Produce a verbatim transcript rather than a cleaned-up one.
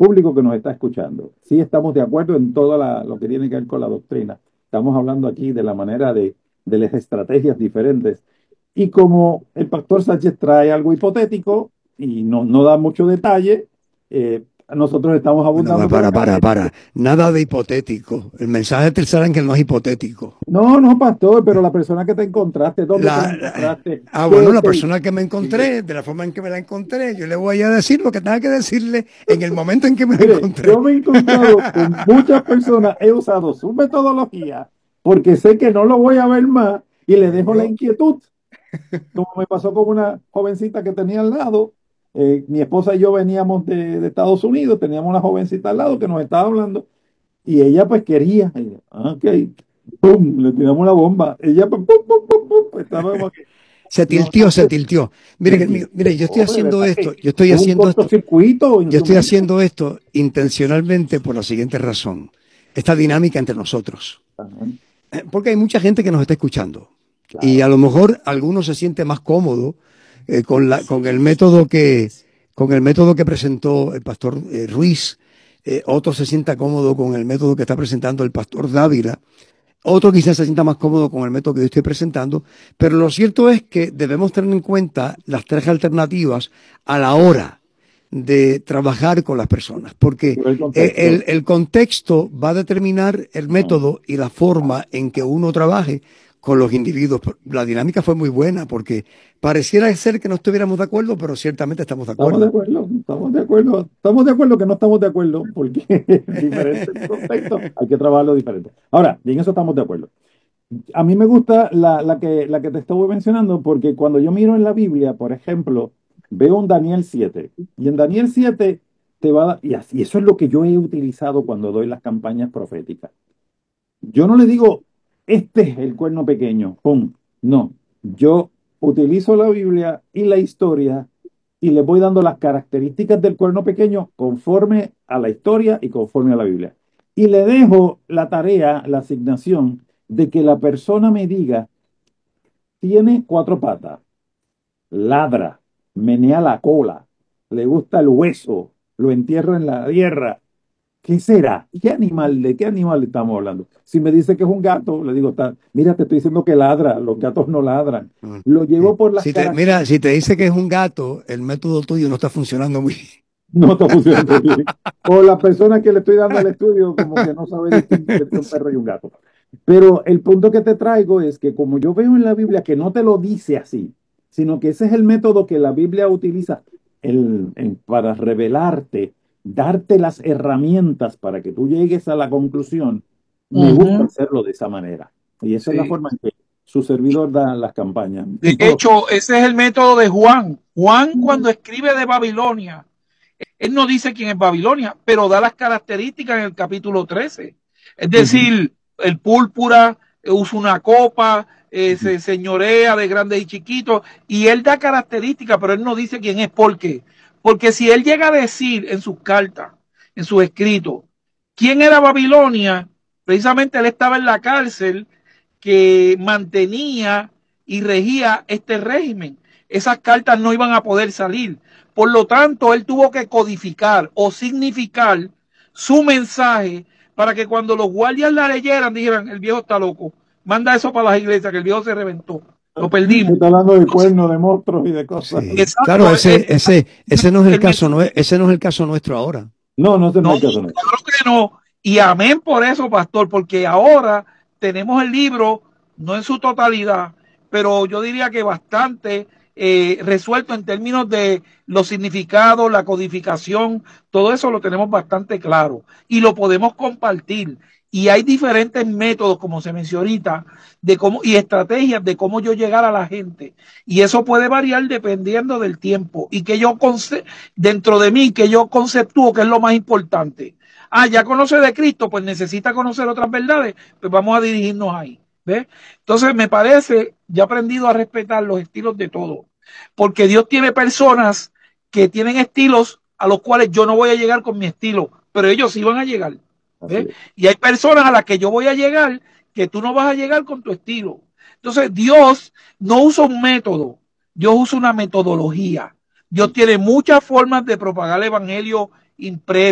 público que nos está escuchando. Sí estamos de acuerdo en todo la- lo que tiene que ver con la doctrina. Estamos hablando aquí de la manera de, de las estrategias diferentes. Y como el pastor Sánchez trae algo hipotético y no, no da mucho detalle, eh, nosotros estamos Bueno, abundando va, por para, acá. para, para. Nada de hipotético. El mensaje de Tercer Ángel no es hipotético. No, no, pastor, pero la persona que te encontraste, ¿dónde te la La, la- encontraste? ah, bueno, ¿Qué la te... persona que me Sí. encontré, de la forma en que me la encontré, yo le voy a decir lo que tenga que decirle en el momento en que me la Mire, encontré. yo me he encontrado con muchas personas, he usado su metodología porque sé que no lo voy a ver más y le dejo la Seguro. inquietud, como me pasó con una jovencita que tenía al lado. Eh, mi esposa y yo veníamos de, de Estados Unidos, teníamos una jovencita al lado que nos estaba hablando y ella pues quería, y yo, "Ah, ok, pum, le tiramos la bomba, ella pues, pum, pum, pum, pum, pues, estaba como que, Se no, tiltió, no se sé, tiltió. Mire, se que- mire, mire, yo estoy equivocó, de haciendo verdad esto, que yo estoy hubo un haciendo esto, cortocircuito en yo su estoy mente. haciendo esto intencionalmente por la siguiente razón. Esta dinámica entre nosotros. Ajá, Eh, Porque hay mucha gente que nos está escuchando. Y a claro. lo mejor alguno se siente más cómodo eh, con la, con el método que, con el método que presentó el pastor eh, Ruiz. Eh, otro se sienta cómodo con el método que está presentando el pastor Dávila. Otro quizás se sienta más cómodo con el método que yo estoy presentando. Pero lo cierto es que debemos tener en cuenta las tres alternativas a la hora de trabajar con las personas, porque Digo, el eh, el, contexto. el contexto va a determinar el Ajá. método y la forma en que uno trabaje con los individuos. La dinámica fue muy buena porque pareciera ser que no estuviéramos de acuerdo, pero ciertamente estamos de Estamos de acuerdo. acuerdo, estamos de acuerdo, estamente de acuerdo que no estamos de acuerdo, porque en diferentes contextos hay que trabajarlo diferente. Ahora, y en eso estamos de acuerdo. A mí me gusta la, la que, la que te estuve mencionando, porque cuando yo miro en la Biblia, por ejemplo, veo un Daniel siete y en Daniel siete te va a dar, y así, eso es lo que yo he utilizado cuando doy las campañas proféticas. Yo no le digo, este es el cuerno pequeño, pum. No, yo utilizo la Biblia y la historia y le voy dando las características del cuerno pequeño conforme a la historia y conforme a la Biblia. Y le dejo la tarea, la asignación de que la persona me diga, tiene cuatro patas, ladra, menea la cola, le gusta el hueso, lo entierro en la tierra. ¿Qué será? ¿Qué animal? ¿De qué animal estamos hablando? Si me dice que es un gato, le digo, está, mira, te estoy diciendo que ladra, los gatos no ladran. Mm. Lo llevo por las Si te, mira, si características. te dice que es un gato, el método tuyo no está funcionando muy No está funcionando bien. O la persona que le estoy dando el estudio como que no sabe distinguir entre un perro y un gato. Pero el punto que te traigo es que como yo veo en la Biblia que no te lo dice así, sino que ese es el método que la Biblia utiliza el- en- para revelarte, darte las herramientas para que tú llegues a la conclusión, me gusta Ujú, hacerlo de esa manera. Y esa es la sí. forma en que su servidor da las campañas. De Pro- hecho, ese es el método de Juan. Juan, cuando escribe de Babilonia, él no dice quién es Babilonia, pero da las características en el capítulo trece. Es Ujú, decir, el púrpura eh, usa una copa, eh, ujú. se señorea de grandes y chiquitos, y él da características, pero él no dice quién es. ¿Por qué? Porque si él llega a decir en sus cartas, en sus escritos, quién era Babilonia, precisamente él estaba en la cárcel que mantenía y regía este régimen. Esas cartas no iban a poder salir. Por lo tanto, él tuvo que codificar o significar su mensaje para que cuando los guardias la leyeran dijeran, el viejo está loco, manda eso para las iglesias, que el viejo se reventó, lo perdimos. Está hablando de Entonces, cuernos, de monstruos y de cosas. Sí, claro, exacto, ese, el, ese, ese no es el el caso, método, no es, ese no es el caso nuestro ahora. No, no, ese no no, es el caso nuestro. claro que no. Y amén por eso, pastor, porque ahora tenemos el libro, no en su totalidad, pero yo diría que bastante eh, resuelto en términos de los significados, la codificación, todo eso lo tenemos bastante claro y lo podemos compartir. Y hay diferentes métodos, como se mencionó ahorita, de cómo, y estrategias de cómo yo llegar a la gente. Y eso puede variar dependiendo del tiempo y que yo conce dentro de mí, que yo conceptúo que es lo más importante. Ah, ya conoce de Cristo, pues necesita conocer otras verdades, pues vamos a dirigirnos ahí. ¿Ves? Entonces me parece, ya he aprendido a respetar los estilos de todo, porque Dios tiene personas que tienen estilos a los cuales yo no voy a llegar con mi estilo, pero ellos sí van a llegar. Así ¿Ves? es. Y hay personas a las que yo voy a llegar que tú no vas a llegar con tu estilo. Entonces Dios no usa un método, Dios usa una metodología. Dios tiene muchas formas de propagar el evangelio impreso.